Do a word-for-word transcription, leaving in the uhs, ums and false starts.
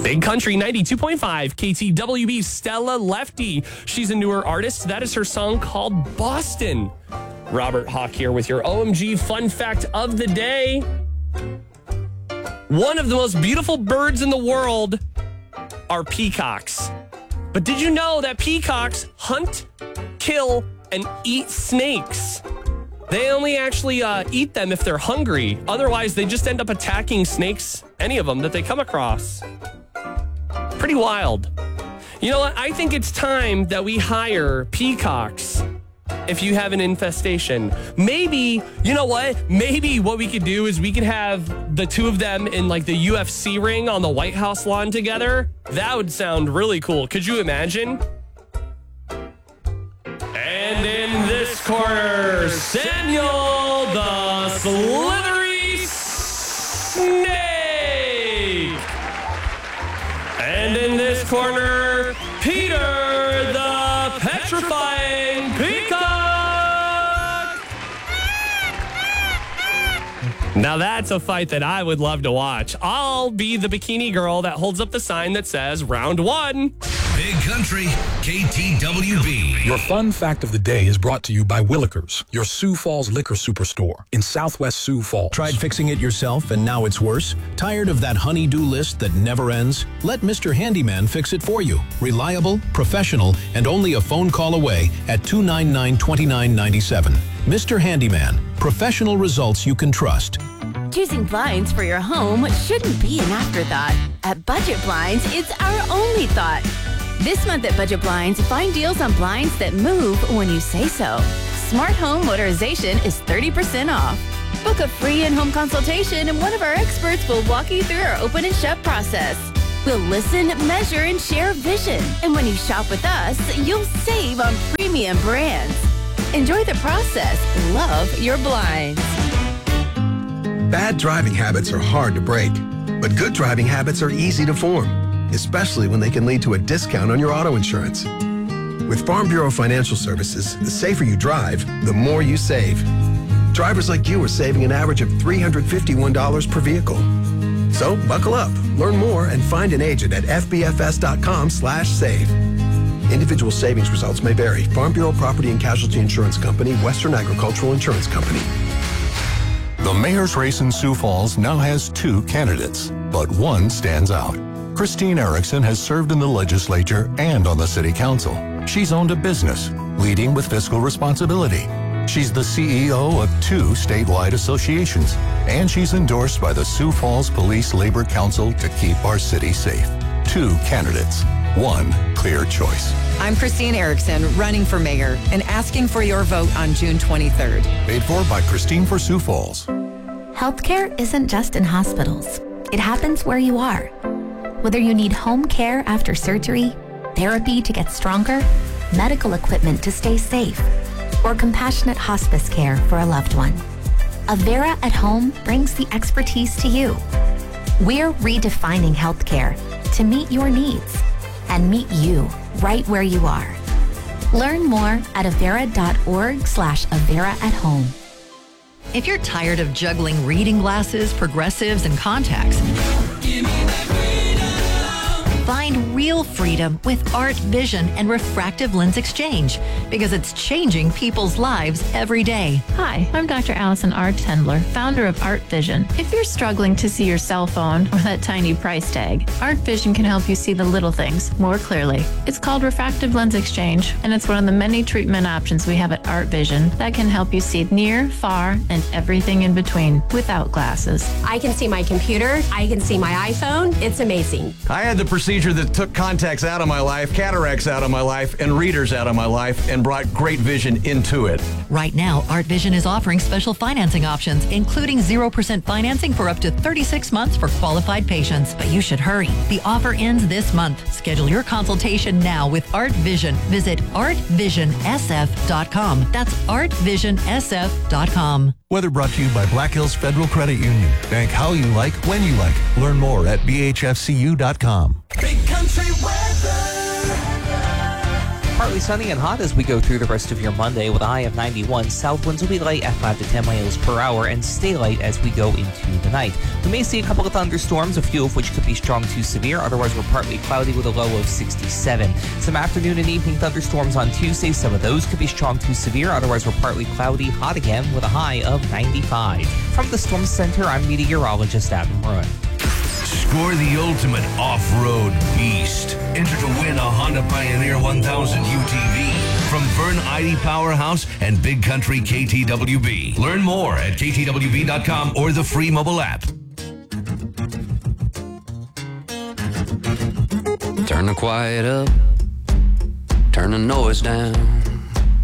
Big Country ninety-two point five, K T W B, Stella Lefty. She's a newer artist. That is her song called Boston. Robert Hawk here with your O M G fun fact of the day. One of the most beautiful birds in the world are peacocks. But did you know that peacocks hunt, kill, and eat snakes? They only actually uh, eat them if they're hungry. Otherwise, they just end up attacking snakes, any of them that they come across. Pretty wild. You know what? I think it's time that we hire peacocks if you have an infestation. Maybe, you know what? Maybe what we could do is we could have the two of them in like the U F C ring on the White House lawn together. That would sound really cool. Could you imagine? And in this corner, Samuel the Slithery Snake. And in this corner, Peter the Petrifying Peacock. Now that's a fight that I would love to watch. I'll be the bikini girl that holds up the sign that says round one. Big Country, K T W B. Your fun fact of the day is brought to you by Willikers, your Sioux Falls liquor superstore in Southwest Sioux Falls. Tried fixing it yourself and now it's worse? Tired of that honey-do list that never ends? Let Mister Handyman fix it for you. Reliable, professional, and only a phone call away at two nine nine, two nine nine seven. Mister Handyman, professional results you can trust. Choosing blinds for your home shouldn't be an afterthought. At Budget Blinds, it's our only thought. This month at Budget Blinds, find deals on blinds that move when you say so. Smart home motorization is thirty percent off. Book a free in-home consultation and one of our experts will walk you through our open and shut process. We'll listen, measure, and share vision. And when you shop with us, you'll save on premium brands. Enjoy the process. Love your blinds. Bad driving habits are hard to break, but good driving habits are easy to form, especially when they can lead to a discount on your auto insurance. With Farm Bureau Financial Services, the safer you drive, the more you save. Drivers like you are saving an average of three hundred fifty-one dollars per vehicle. So buckle up, learn more, and find an agent at f b f s dot com slash save. Individual savings results may vary. Farm Bureau Property and Casualty Insurance Company, Western Agricultural Insurance Company. The mayor's race in Sioux Falls now has two candidates, but one stands out. Christine Erickson has served in the legislature and on the city council. She's owned a business, leading with fiscal responsibility. She's the C E O of two statewide associations, and she's endorsed by the Sioux Falls Police Labor Council to keep our city safe. Two candidates, one clear choice. I'm Christine Erickson, running for mayor and asking for your vote on June twenty-third. Paid for by Christine for Sioux Falls. Healthcare isn't just in hospitals. It happens where you are. Whether you need home care after surgery, therapy to get stronger, medical equipment to stay safe, or compassionate hospice care for a loved one, Avera at Home brings the expertise to you. We're redefining healthcare to meet your needs and meet you right where you are. Learn more at avera.org slash Avera at Home. If you're tired of juggling reading glasses, progressives, and contacts, find real freedom with Art Vision and Refractive Lens Exchange, because it's changing people's lives every day. Hi, I'm Doctor Allison R. Tendler, founder of Art Vision. If you're struggling to see your cell phone or that tiny price tag, Art Vision can help you see the little things more clearly. It's called Refractive Lens Exchange, and it's one of the many treatment options we have at Art Vision that can help you see near, far, and everything in between without glasses. I can see my computer. I can see my iPhone. It's amazing. I had the procedure that took contacts out of my life, cataracts out of my life, and readers out of my life, and brought great vision into it. Right now, Art Vision is offering special financing options, including zero percent financing for up to thirty-six months for qualified patients. But you should hurry. The offer ends this month. Schedule your consultation now with Art Vision. Visit art vision s f dot com. That's art vision s f dot com. Weather brought to you by Black Hills Federal Credit Union. Bank how you like, when you like. Learn more at b h f c u dot com. Big Country weather. partly sunny and hot as we go through the rest of your Monday with a high of ninety-one. South winds will be light at five to ten miles per hour and stay light as we go into the night. We may see a couple of thunderstorms, a few of which could be strong to severe. Otherwise, we're partly cloudy with a low of sixty-seven. Some afternoon and evening thunderstorms on Tuesday. Some of those could be strong to severe. Otherwise, we're partly cloudy, hot again with a high of ninety-five. From the Storm Center, I'm meteorologist Adam Bruin. Score the ultimate off-road beast. Enter to win a Honda Pioneer one thousand U T V from Vern Eide Powerhouse and Big Country K T W B. Learn more at K T W B dot com or the free mobile app. Turn the quiet up, turn the noise down.